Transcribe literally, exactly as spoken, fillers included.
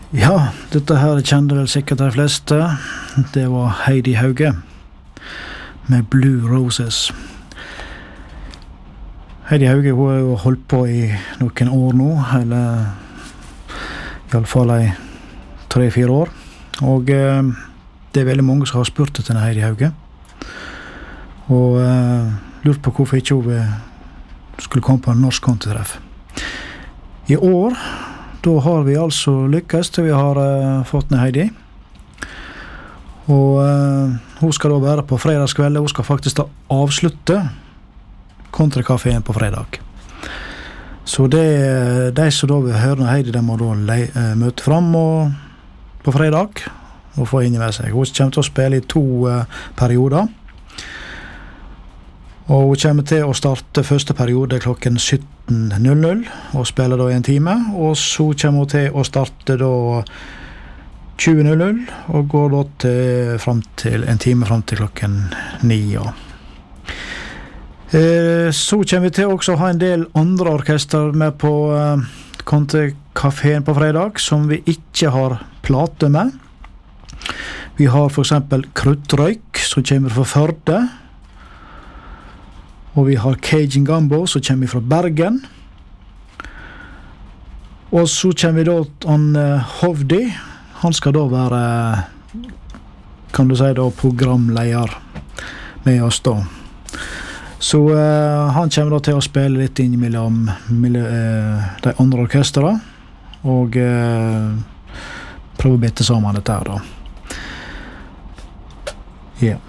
Ja, dette her kjente vel sikkert de fleste. Det var Heidi Hauge med Blue Roses. Heidi Hauge hun har jo holdt på i noen år nå, eller i alle fall i tre-fire år. Og eh, det er veldig mange som har spurt etter Heidi Hauge. Og eh, lurt på hvorfor ikke hun skulle komme på en norsk countrytreff. I år da har vi altså lykkes til vi har uh, fått ned Heidi. Og uh, hun skal da være på fredagskveldet. Hun skal faktisk da avslutte Countrycaféen på fredag. Så det, de som da vil høre Heidi, de må da le, uh, møte frem og, på fredag og få inn med seg. Hun kommer til å spille i to uh, perioder. Og hun kommer til å starte første periode klokken sytten null null og spille da i en time, og så kommer hun til å starte da tjue null null og går da til, frem til en time frem til klokken ni. Ja. Eh, så kommer vi til også å ha en del andre orkester med på eh, Countrycaféen på fredag, som vi ikke har plate med. Vi har for eksempel Kruttrøyk, som kommer fra Førde. Og vi har Cajun Gumbo, som kommer fra Bergen. Og så kommer vi da til han uh, Hovdi. Han skal da være, kan du si da, programleder med oss da. Så uh, han kommer da til å spille litt inn mellom, mellom uh, de andre orkesterne. Og uh, prøve å bitte sammen dette her da. Ja. Yeah.